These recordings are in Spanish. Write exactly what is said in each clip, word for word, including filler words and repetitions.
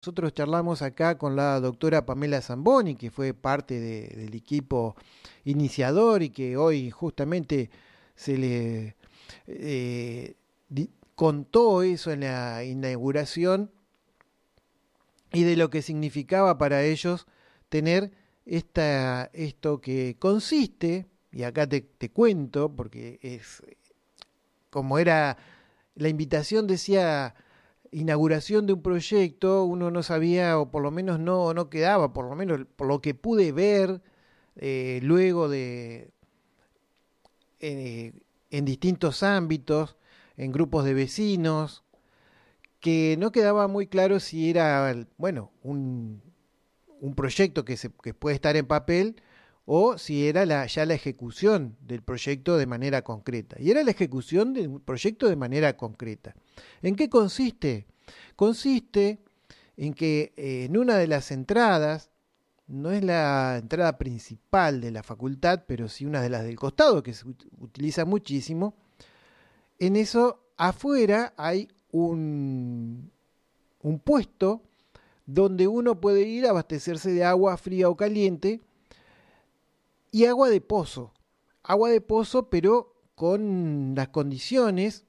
Nosotros charlamos acá con la doctora Pamela Zamboni, que fue parte de- del equipo iniciador y que hoy justamente se le eh, di- contó eso en la inauguración y de lo que significaba para ellos tener esta, esto que consiste, y acá te, te cuento, porque es como era la invitación decía inauguración de un proyecto, uno no sabía, o por lo menos no, no quedaba, por lo menos por lo que pude ver eh, luego de eh, en distintos ámbitos, en grupos de vecinos, que no quedaba muy claro si era, bueno, un, un proyecto que, se, que puede estar en papel o si era la, ya la ejecución del proyecto de manera concreta. Y era la ejecución del proyecto de manera concreta. ¿En qué consiste? Consiste en que eh, en una de las entradas, no es la entrada principal de la facultad, pero sí una de las del costado, que se utiliza muchísimo, en eso afuera hay un, un puesto donde uno puede ir a abastecerse de agua fría o caliente y agua de pozo. Agua de pozo, pero con las condiciones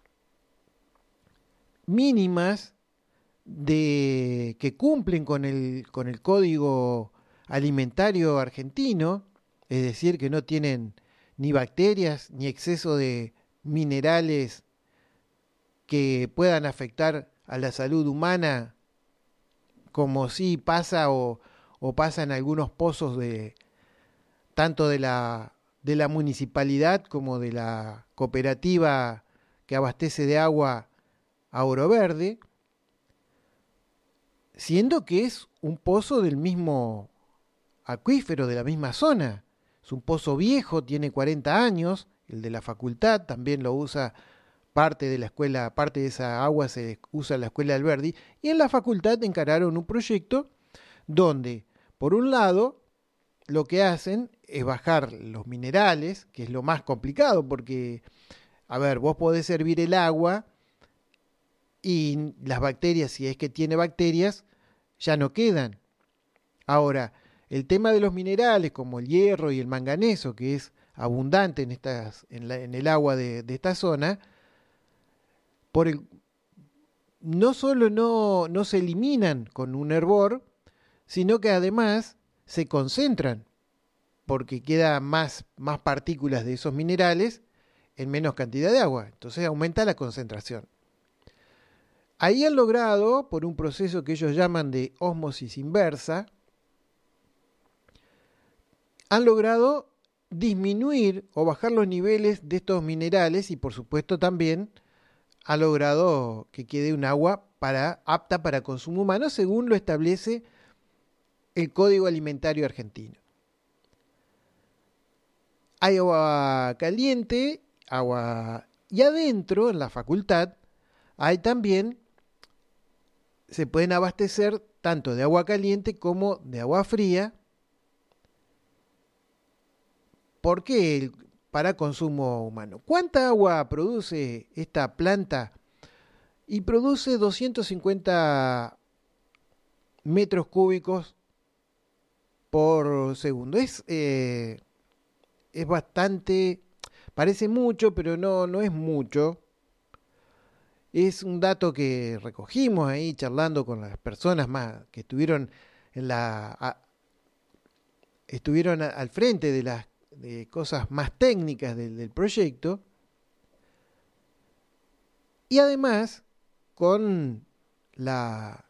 mínimas de que cumplen con el, con el código alimentario argentino, es decir, que no tienen ni bacterias ni exceso de minerales que puedan afectar a la salud humana, como sí pasa o, o pasa en algunos pozos de tanto de la, de la municipalidad como de la cooperativa que abastece de agua a Oro Verde, siendo que es un pozo del mismo acuífero, de la misma zona. Es un pozo viejo, tiene cuarenta años, el de la facultad también lo usa parte de la escuela, parte de esa agua se usa en la escuela Alberdi, y en la facultad encararon un proyecto donde, por un lado, lo que hacen es bajar los minerales, que es lo más complicado, porque, a ver, vos podés hervir el agua y las bacterias, si es que tiene bacterias, ya no quedan. Ahora, el tema de los minerales, como el hierro y el manganeso, que es abundante en, estas, en, la- en el agua de, de esta zona, por el, no solo no, no se eliminan con un hervor, sino que además se concentran, porque quedan más, más partículas de esos minerales en menos cantidad de agua. Entonces aumenta la concentración. Ahí han logrado, por un proceso que ellos llaman de ósmosis inversa, han logrado disminuir o bajar los niveles de estos minerales y por supuesto también ha logrado que quede un agua para, apta para consumo humano según lo establece el Código Alimentario Argentino. Hay agua caliente, agua... Y adentro, en la facultad, hay también, se pueden abastecer tanto de agua caliente como de agua fría. ¿Por qué? Para consumo humano. ¿Cuánta agua produce esta planta? Y produce doscientos cincuenta metros cúbicos por segundo. Es, eh, es bastante, parece mucho, pero no, no es mucho. Es un dato que recogimos ahí charlando con las personas más que estuvieron en la a- estuvieron a- al frente de las de cosas más técnicas del, del proyecto y además con la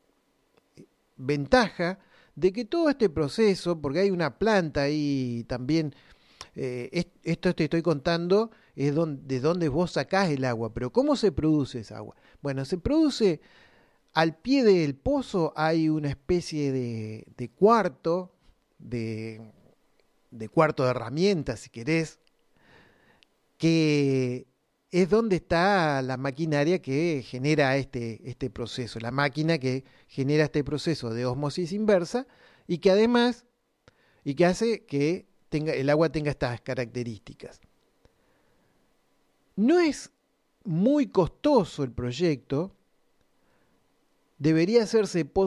ventaja de que todo este proceso, porque hay una planta ahí también, eh, es- esto te estoy contando es don- de dónde vos sacás el agua, pero ¿cómo se produce esa agua? Bueno, se produce al pie del pozo, hay una especie de, de cuarto, de, de cuarto de herramientas, si querés, que es donde está la maquinaria que genera este, este proceso, la máquina que genera este proceso de ósmosis inversa y que además, y que hace que tenga, el agua tenga estas características. No es muy costoso el proyecto, debería hacerse